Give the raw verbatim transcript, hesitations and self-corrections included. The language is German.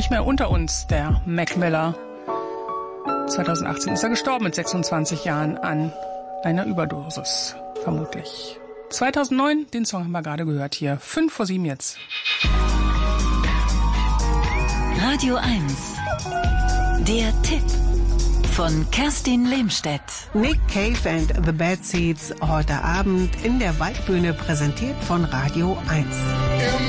nicht mehr unter uns, der Mac Miller. zweitausendachtzehn ist er gestorben mit sechsundzwanzig Jahren an einer Überdosis, vermutlich. zweitausendneun, den Song haben wir gerade gehört hier. Fünf vor sieben jetzt. Radio eins. Der Tipp von Kerstin Lehmstedt. Nick Cave and the Bad Seeds heute Abend in der Waldbühne, präsentiert von Radio eins.